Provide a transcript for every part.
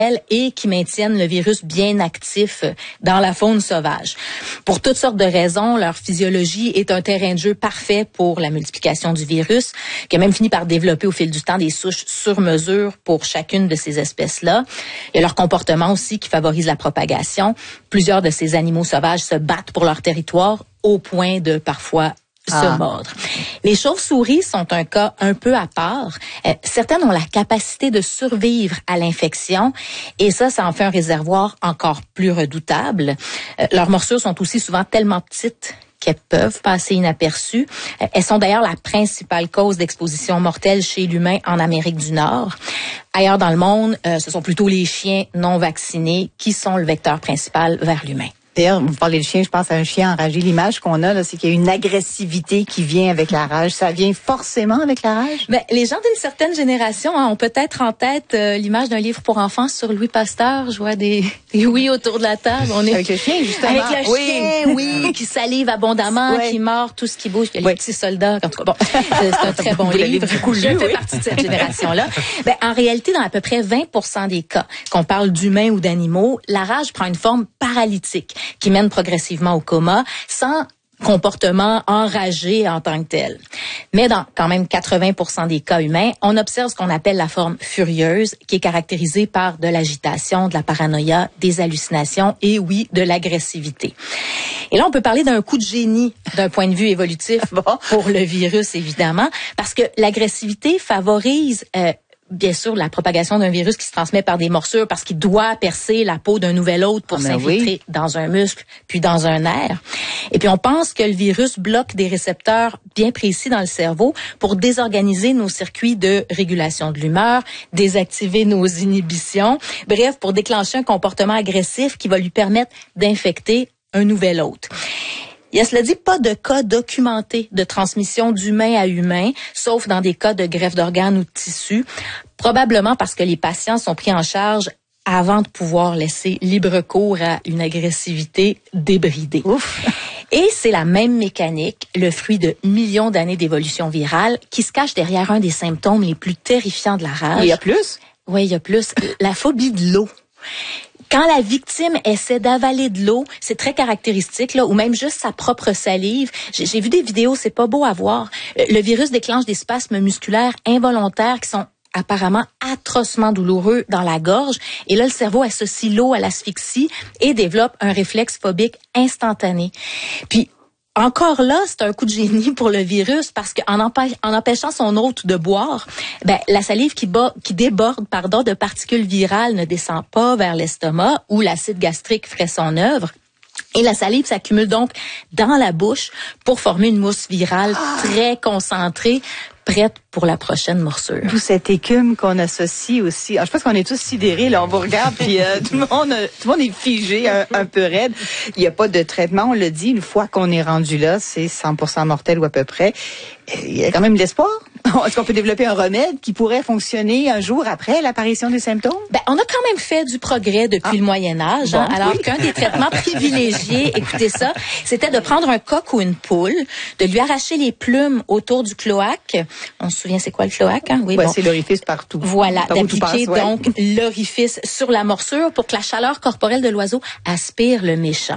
et qui maintiennent le virus bien actif dans la faune sauvage. Pour toutes sortes de raisons, leur physiologie est un terrain de jeu parfait pour la multiplication du virus, qui a même fini par développer au fil du temps des souches sur mesure pour chacune de ces espèces-là. Il y a leur comportement aussi qui favorise la propagation. Plusieurs de ces animaux sauvages se battent pour leur territoire au point de parfois se mordre. Les chauves-souris sont un cas un peu à part. Certaines ont la capacité de survivre à l'infection et ça en fait un réservoir encore plus redoutable. Leurs morsures sont aussi souvent tellement petites qu'elles peuvent passer inaperçues. Elles sont d'ailleurs la principale cause d'exposition mortelle chez l'humain en Amérique du Nord. Ailleurs dans le monde, ce sont plutôt les chiens non vaccinés qui sont le vecteur principal vers l'humain. D'ailleurs, vous parlez de chien, je pense à un chien enragé. L'image qu'on a, là, c'est qu'il y a une agressivité qui vient avec la rage. Ça vient forcément avec la rage? Ben, les gens d'une certaine génération ont peut-être en tête l'image d'un livre pour enfants sur Louis Pasteur. Je vois des oui autour de la table. On est avec le chien, justement. Avec le chien, oui, qui salive abondamment, qui mord tout ce qui bouge. Il y a les petits soldats. En tout cas, bon, c'est un très bon livre. Je fais partie de cette génération-là. Ben, en réalité, dans à peu près 20% des cas, qu'on parle d'humains ou d'animaux, la rage prend une forme paralytique qui mène progressivement au coma, sans comportement enragé en tant que tel. Mais dans quand même 80% des cas humains, on observe ce qu'on appelle la forme furieuse, qui est caractérisée par de l'agitation, de la paranoïa, des hallucinations et oui, de l'agressivité. Et là, on peut parler d'un coup de génie d'un point de vue évolutif pour le virus, évidemment, parce que l'agressivité favorise bien sûr, la propagation d'un virus qui se transmet par des morsures parce qu'il doit percer la peau d'un nouvel hôte pour s'infiltrer dans un muscle, puis dans un nerf. Et puis, on pense que le virus bloque des récepteurs bien précis dans le cerveau pour désorganiser nos circuits de régulation de l'humeur, désactiver nos inhibitions, bref, pour déclencher un comportement agressif qui va lui permettre d'infecter un nouvel hôte. Il y a, cela dit, pas de cas documentés de transmission d'humain à humain, sauf dans des cas de greffe d'organes ou de tissus, probablement parce que les patients sont pris en charge avant de pouvoir laisser libre cours à une agressivité débridée. Ouf. Et c'est la même mécanique, le fruit de millions d'années d'évolution virale, qui se cache derrière un des symptômes les plus terrifiants de la rage. Il y a plus? Oui, il y a plus. La phobie de l'eau. Quand la victime essaie d'avaler de l'eau, c'est très caractéristique, là, ou même juste sa propre salive. J'ai vu des vidéos, c'est pas beau à voir. Le virus déclenche des spasmes musculaires involontaires qui sont apparemment atrocement douloureux dans la gorge. Et là, le cerveau associe l'eau à l'asphyxie et développe un réflexe phobique instantané. Puis, encore là, c'est un coup de génie pour le virus parce qu'en empêchant son hôte de boire, la salive qui déborde de particules virales ne descend pas vers l'estomac où l'acide gastrique ferait son œuvre. Et la salive s'accumule donc dans la bouche pour former une mousse virale très concentrée, prête pour la prochaine morsure. D'où cette écume qu'on associe aussi. Alors, je pense qu'on est tous sidérés, là. On vous regarde, puis tout le monde est figé, un peu raide. Il n'y a pas de traitement, on le dit. Une fois qu'on est rendu là, c'est 100% mortel ou à peu près. Il y a quand même de l'espoir. Est-ce qu'on peut développer un remède qui pourrait fonctionner un jour après l'apparition des symptômes? On a quand même fait du progrès depuis le Moyen-Âge, alors qu'un des traitements privilégiés, écoutez ça, c'était de prendre un coq ou une poule, de lui arracher les plumes autour du cloaque. On se souvient, c'est quoi le cloaque? Hein? Oui, c'est l'orifice partout. Voilà, d'appliquer donc l'orifice sur la morsure pour que la chaleur corporelle de l'oiseau aspire le méchant.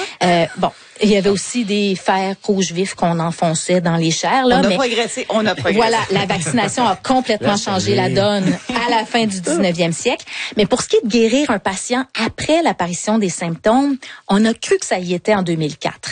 Il y avait aussi des fers rouges vifs qu'on enfonçait dans les chairs. Là, on a progressé. Voilà, la vaccination a complètement changé la donne à la fin du 19e siècle. Mais pour ce qui est de guérir un patient après l'apparition des symptômes, on a cru que ça y était en 2004.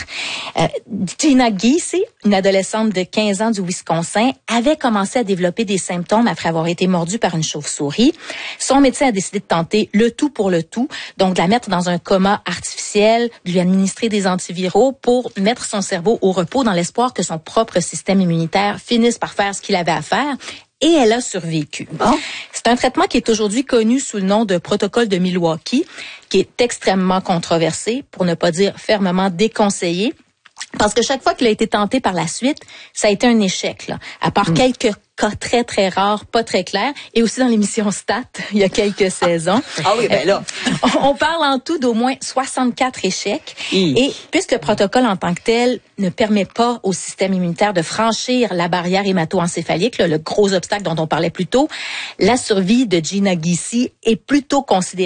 Gina Geese, une adolescente de 15 ans du Wisconsin, avait commencé à développer des symptômes après avoir été mordue par une chauve-souris. Son médecin a décidé de tenter le tout pour le tout, donc de la mettre dans un coma artificiel, de lui administrer des antiviraux pour mettre son cerveau au repos dans l'espoir que son propre système immunitaire finisse par faire ce qu'il avait à faire. Et elle a survécu. C'est un traitement qui est aujourd'hui connu sous le nom de protocole de Milwaukee, qui est extrêmement controversé, pour ne pas dire fermement déconseillé. Parce que chaque fois qu'il a été tenté par la suite, ça a été un échec, là. À part quelques cas très, très rares, pas très clairs, et aussi dans l'émission Stat, il y a quelques saisons. Là. On parle en tout d'au moins 64 échecs. Et puisque le protocole en tant que tel ne permet pas au système immunitaire de franchir la barrière hémato-encéphalique, le gros obstacle dont on parlait plus tôt, la survie de Gina Geese est plutôt considérée